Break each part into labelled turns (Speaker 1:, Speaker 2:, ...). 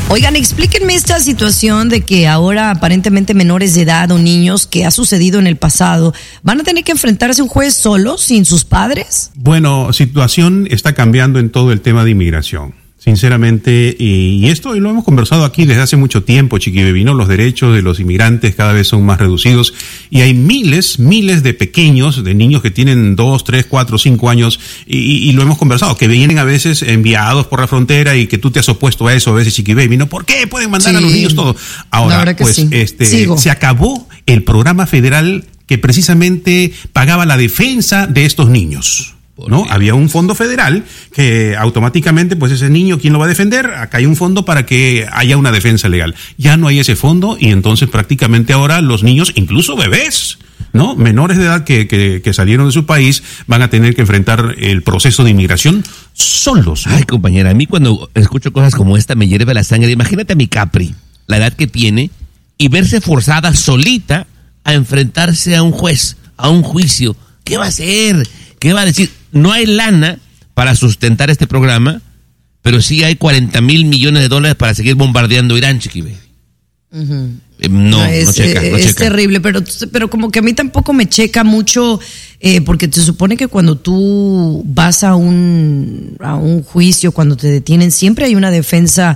Speaker 1: Oigan, explíquenme esta situación de que ahora aparentemente menores de edad o niños, que ha sucedido en el pasado, van a tener que enfrentarse a un juez solos, sin sus padres.
Speaker 2: Bueno, situación está cambiando en todo el tema de inmigración. Sinceramente, y esto lo hemos conversado aquí desde hace mucho tiempo, Chiqui Baby, ¿no? Los derechos de los inmigrantes cada vez son más reducidos y hay miles de pequeños, de niños que tienen 2, 3, 4, 5 años y lo hemos conversado, que vienen a veces enviados por la frontera y que tú te has opuesto a eso a veces, Chiqui Baby, ¿no? ¿Por qué pueden mandar a los niños todo? Ahora, pues, sí. Se acabó el programa federal que precisamente pagaba la defensa de estos niños. ¿No? Había un fondo federal que automáticamente, pues ese niño, ¿quién lo va a defender? Acá hay un fondo para que haya una defensa legal. Ya no hay ese fondo y entonces prácticamente ahora los niños, incluso bebés, ¿no? Menores de edad que salieron de su país van a tener que enfrentar el proceso de inmigración solos, ¿no?
Speaker 3: Ay, compañera, a mí cuando escucho cosas como esta me hierve la sangre. Imagínate a mi Capri, la edad que tiene, y verse forzada solita a enfrentarse a un juez, a un juicio. ¿Qué va a hacer? ¿Qué va a decir? No hay lana para sustentar este programa, pero sí hay $40 mil millones para seguir bombardeando Irán, Chiqui Baby.
Speaker 1: Uh-huh.
Speaker 3: No checa.
Speaker 1: Es terrible, pero como que a mí tampoco me checa mucho, porque se supone que cuando tú vas a un juicio, cuando te detienen, siempre hay una defensa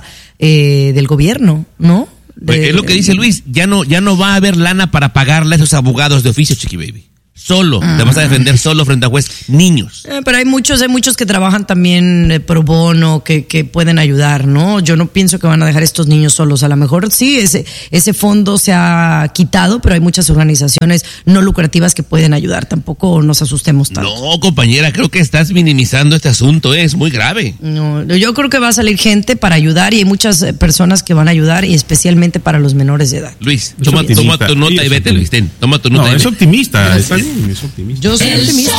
Speaker 1: del gobierno, ¿no?
Speaker 3: Es lo que dice Luis, ya no va a haber lana para pagarle a esos abogados de oficio, Chiqui Baby. Solo, te vas a defender solo frente a juez, niños.
Speaker 1: Pero hay muchos que trabajan también pro bono, que pueden ayudar, ¿no? Yo no pienso que van a dejar estos niños solos. A lo mejor sí, ese fondo se ha quitado, pero hay muchas organizaciones no lucrativas que pueden ayudar. Tampoco nos asustemos tanto.
Speaker 3: No, compañera, creo que estás minimizando este asunto, es muy grave.
Speaker 1: No, yo creo que va a salir gente para ayudar y hay mumuchas personas que van a ayudar y especialmente para los menores de edad.
Speaker 3: Luis, toma tu nota y vete, Luis. Toma tu nota y vete.
Speaker 2: Es optimista. Es optimista.
Speaker 1: Yo soy optimista.